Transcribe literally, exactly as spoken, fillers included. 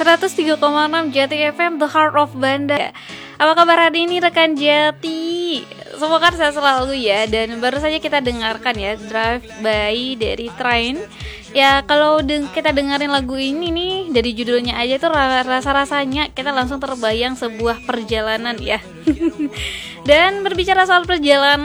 seratus tiga koma enam Jati F M, The Heart of Banda. Apa kabar hari ini rekan Jati? Semoga sehat selalu ya. Dan baru saja kita dengarkan ya Drive By dari Train. Ya kalau deng- kita dengerin lagu ini nih, dari judulnya aja tuh rasa-rasanya kita langsung terbayang sebuah perjalanan ya. Dan berbicara soal perjalanan,